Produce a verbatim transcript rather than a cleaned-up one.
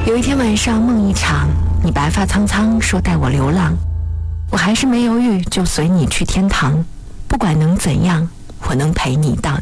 有一天晚上梦一场，你白发苍苍说带我流浪，我还是没犹豫就随你去天堂，不管能怎样，我能陪你到